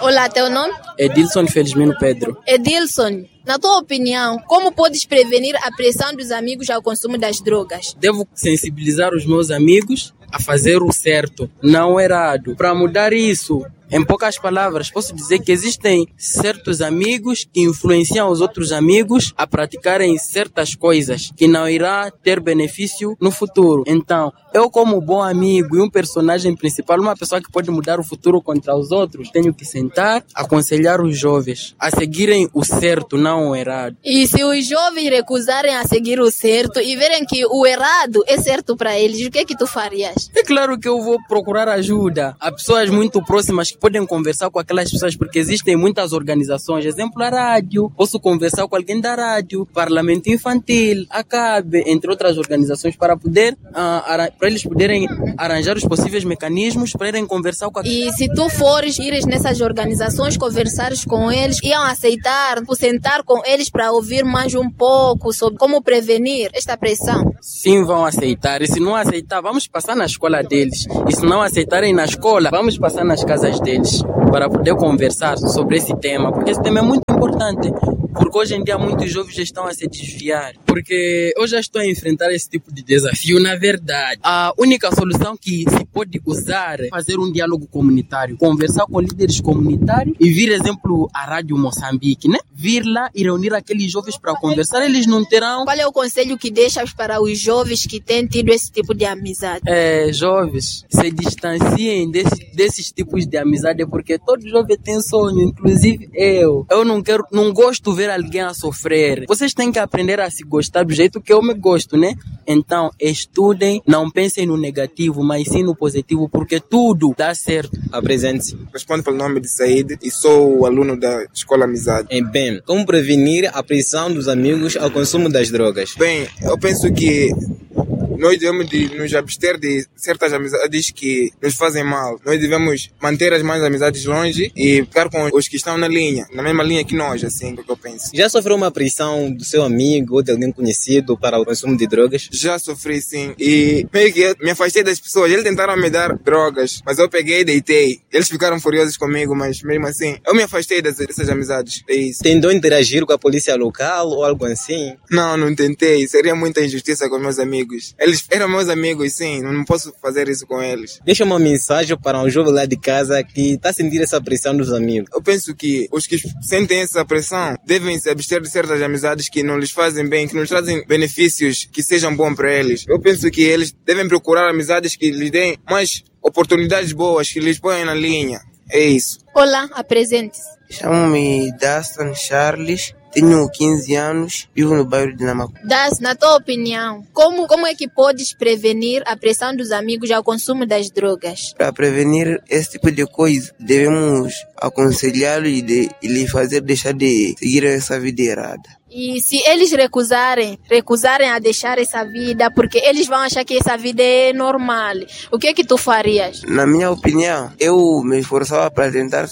Olá, teu nome? Edilson Felizmino Pedro. Edilson, na tua opinião, como podes prevenir a pressão dos amigos ao consumo das drogas? Devo sensibilizar os meus amigos a fazer o certo, não o errado. Para mudar isso, em poucas palavras, posso dizer que existem certos amigos que influenciam os outros amigos a praticarem certas coisas que não irá ter benefício no futuro. Então, eu como bom amigo e um personagem principal, uma pessoa que pode mudar o futuro contra os outros, tenho que sentar, aconselhar os jovens a seguirem o certo, não o errado. E se os jovens recusarem a seguir o certo e verem que o errado é certo para eles, o que é que tu farias? É claro que eu vou procurar ajuda. Há pessoas muito próximas que podem conversar com aquelas pessoas, porque existem muitas organizações, exemplo a rádio, posso conversar com alguém da rádio, Parlamento Infantil, ACAB, entre outras organizações, para eles poderem arranjar os possíveis mecanismos para irem conversar com E se tu ires nessas organizações, conversares com eles, iam aceitar, sentar com eles para ouvir mais um pouco sobre como prevenir esta pressão? Sim, vão aceitar. E se não aceitar, vamos passar na escola deles. E se não aceitarem na escola, vamos passar nas casas deles para poder conversar sobre esse tema, porque esse tema é muito importante, porque hoje em dia muitos jovens estão a se desviar, porque eu já estou a enfrentar esse tipo de desafio. Na verdade, a única solução que se pode usar é fazer um diálogo comunitário, conversar com líderes comunitários e vir, exemplo, a Rádio Moçambique, né? Vir lá e reunir aqueles jovens para conversar, eles não terão... Qual é o conselho que deixas para os jovens que têm tido esse tipo de amizade? Jovens, se distanciem desses tipos de amizade, porque todo jovem tem sonho, inclusive eu. Eu não gosto de ver alguém a sofrer. Vocês têm que aprender a se gostar do jeito que eu me gosto, né? Então, estudem, não pensem no negativo, mas sim no positivo, porque tudo dá certo. Apresente-se. Respondo pelo nome de Said e sou o aluno da Escola Amizade. Bem, como prevenir a pressão dos amigos ao consumo das drogas? Bem, eu penso que nós devemos nos abster de certas amizades que nos fazem mal. Nós devemos manter as mais amizades longe e ficar com os que estão na mesma linha que nós, assim, que eu penso. Já sofreu uma pressão do seu amigo ou de alguém conhecido para o consumo de drogas? Já sofri, sim. E meio que eu me afastei das pessoas. Eles tentaram me dar drogas, mas eu peguei e deitei. Eles ficaram furiosos comigo, mas mesmo assim, eu me afastei dessas amizades. É isso. Tentou interagir com a polícia local ou algo assim? Não tentei. Seria muita injustiça com meus amigos. Eles eram meus amigos, sim. Não posso fazer isso com eles. Deixa uma mensagem para um jovem lá de casa que está sentindo essa pressão dos amigos. Eu penso que os que sentem essa pressão devem se abster de certas amizades que não lhes fazem bem, que não lhes trazem benefícios que sejam bons para eles. Eu penso que eles devem procurar amizades que lhes deem mais oportunidades boas, que lhes ponham na linha. É isso. Olá, apresente-se. Chamo-me Daston Charles, tenho 15 anos, vivo no bairro de Namaco. Das, na tua opinião, como é que podes prevenir a pressão dos amigos ao consumo das drogas? Para prevenir esse tipo de coisa, devemos aconselhá-los e lhe fazer deixar de seguir essa vida errada. E se eles recusarem a deixar essa vida, porque eles vão achar que essa vida é normal, o que é que tu farias? Na minha opinião, eu me esforçava para tentar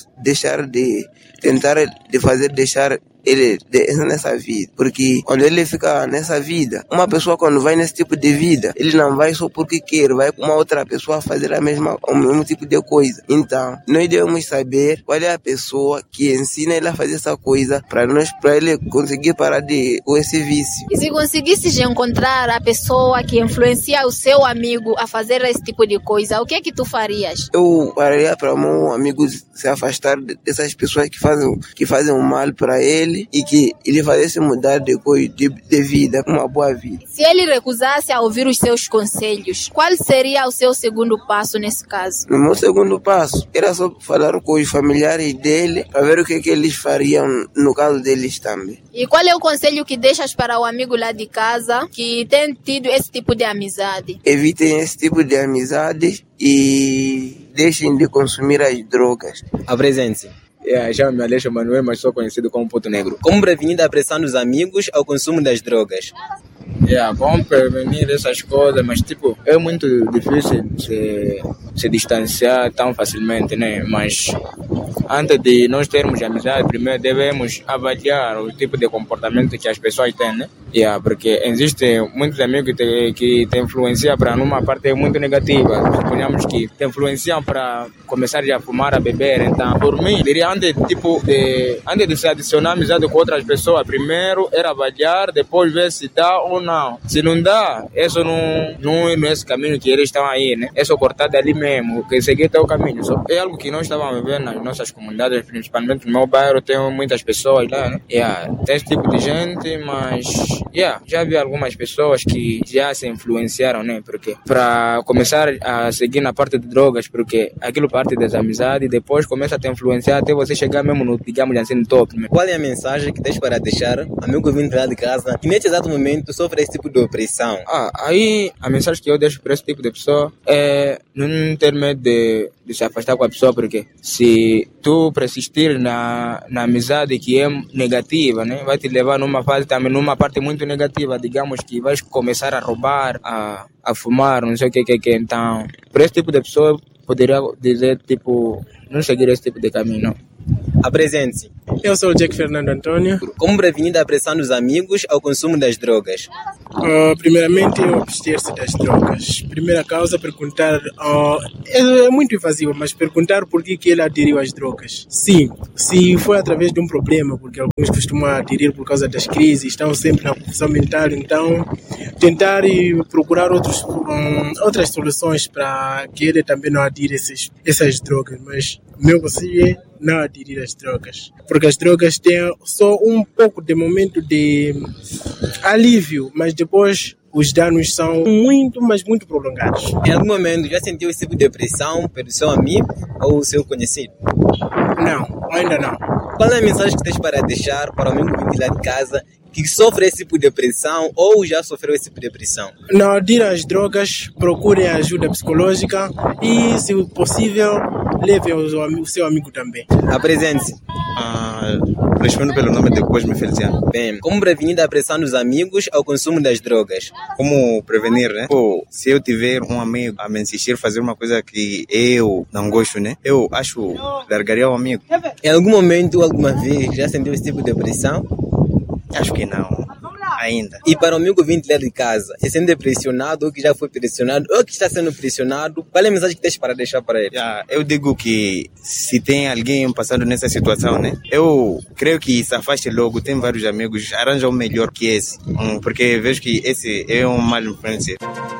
deixar ele nessa vida, porque quando ele fica nessa vida, uma pessoa quando vai nesse tipo de vida, ele não vai só porque quer, vai com uma outra pessoa fazer o mesmo tipo de coisa. Então, nós devemos saber qual é a pessoa que ensina ele a fazer essa coisa para ele conseguir parar com esse vício. E se conseguisses encontrar a pessoa que influencia o seu amigo a fazer esse tipo de coisa, o que é que tu farias? Eu pararia para o meu amigo se afastar dessas pessoas que fazem o mal para ele e que ele fazesse mudar de vida, uma boa vida. Se ele recusasse a ouvir os seus conselhos, qual seria o seu segundo passo nesse caso? O meu segundo passo era só falar com os familiares dele para ver o que eles fariam no caso deles também. E qual é o conselho que deixas para o amigo lá de casa que tem tido esse tipo de amizade? Evitem esse tipo de amizade e deixem de consumir as drogas. Apresente-se. Chamo-me Aleixo Manuel, mas sou conhecido como Puto Negro. Como prevenir a pressão dos amigos ao consumo das drogas? Como prevenir essas coisas, mas é muito difícil se distanciar tão facilmente, né? Mas antes de nós termos amizade, primeiro devemos avaliar o tipo de comportamento que as pessoas têm, né? Porque existem muitos amigos que te influenciam para uma parte muito negativa. suponhamos que te influenciam para começar a fumar, a beber. Então, por mim, diria antes de se adicionar amizade com outras pessoas, primeiro era avaliar, depois ver se dá ou não. Se não dá, isso não é esse caminho que eles estão aí, né? É só cortar dali mesmo, que seguir até o caminho. Só é algo que nós estávamos vendo nas nossas comunidades, principalmente no meu bairro, tem muitas pessoas lá, né? Tem esse tipo de gente, mas já vi algumas pessoas que já se influenciaram, né? Porque para começar a seguir na parte de drogas, porque aquilo parte das amizades, depois começa a te influenciar até você chegar mesmo no, digamos assim, no top, né? Qual é a mensagem que tens para deixar amigo vindo lá de casa que neste exato momento sofre esse tipo de opressão? Aí a mensagem que eu deixo para esse tipo de pessoa é não ter medo de se afastar com a pessoa, porque se tu persistir na amizade que é negativa, né, vai te levar numa fase também, numa parte muito negativa, digamos que vais começar a roubar, a fumar, não sei o que. Então, para esse tipo de pessoa, poderia dizer, tipo, não seguir esse tipo de caminho, não. Apresente-se. Eu sou o Jack Fernando Antônio. Como prevenir a pressão dos amigos ao consumo das drogas? Primeiramente, abster-se das drogas. Primeira causa, perguntar... é muito invasivo, mas perguntar por que ele aderiu às drogas. Sim, se foi através de um problema, porque alguns costumam aderir por causa das crises, estão sempre na confusão mental, então tentar procurar outras soluções para que ele também não adira essas drogas. Mas o meu conselho é não aderir às drogas, porque as drogas têm só um pouco de momento de alívio, mas depois os danos são muito, mas muito prolongados. Em algum momento já sentiu esse tipo de pressão pelo seu amigo ou seu conhecido? Não, ainda não. Qual é a mensagem que tens para deixar para o amigo vindo lá de casa que sofre esse tipo de depressão ou já sofreu esse tipo de depressão? Não adira às drogas, procurem ajuda psicológica e, se possível, levem o seu amigo também. Apresente-se. Respondo pelo nome de Cosme Feliciano. Bem, como prevenir a pressão dos amigos ao consumo das drogas? Como prevenir, né? Se eu tiver um amigo a me insistir a fazer uma coisa que eu não gosto, né? Eu acho largaria o amigo. Em algum momento, alguma vez, já sentiu esse tipo de pressão? Acho que não, ainda. E para o amigo vindo lá de casa, se sente pressionado ou que já foi pressionado ou que está sendo pressionado, qual é a mensagem que tens para deixar para ele? Eu digo que se tem alguém passando nessa situação, né? Eu creio que se afaste logo, tem vários amigos, arranja um melhor que esse, porque vejo que esse é um mal influencer.